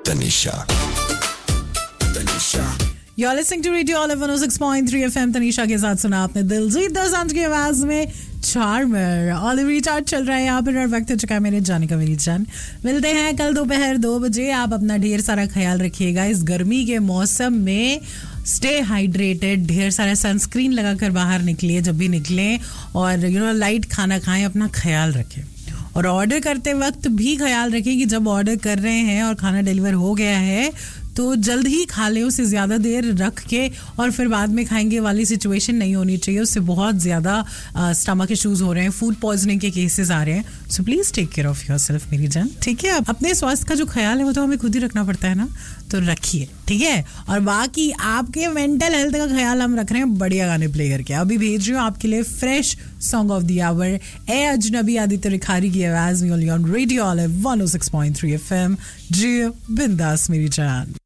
Tanisha You're listening to Radio Olive 106.3 FM. Tanisha के साथ सुना आपने दिलजीत दोसांझ की आवाज में चार्मर. ऑलिव रिचार्ज चल रहा है यहाँ पर और वक्त हो चुका है मेरे जाने का. मेरी जान, मिलते हैं कल दोपहर 2 बजे. आप अपना ढेर सारा ख्याल रखिएगा इस गर्मी के मौसम में. स्टे हाइड्रेटेड, ढेर सारा सनस्क्रीन लगाकर बाहर निकलिए जब भी निकलें, और लाइट खाना खाएं, अपना ख्याल रखें. और ऑर्डर करते वक्त भी ख्याल रखें कि जब ऑर्डर कर रहे हैं और खाना डिलीवर हो गया है तो जल्द ही खा लें, उसे ज़्यादा देर रख के और फिर बाद में खाएंगे वाली सिचुएशन नहीं होनी चाहिए. उससे बहुत ज़्यादा स्टमक इश्यूज हो रहे हैं, फूड पॉइजनिंग के केसेस आ रहे हैं. So please take care of yourself मेरी जान, ठीक है. अपने स्वास्थ्य का जो ख्याल है वो तो हमें खुद ही रखना पड़ता है ना, तो रखिए, ठीक है. और बाकी आपके मेंटल हेल्थ का ख्याल हम रख रहे हैं बढ़िया गाने प्ले करके. अभी भेज रही हूँ आपके लिए fresh song of the our, ए अजनबी आदित्य रिखारी की आवाज में, ऑन रेडियो ऑलिव 106.3 FM. जी बिंदास मेरी जान.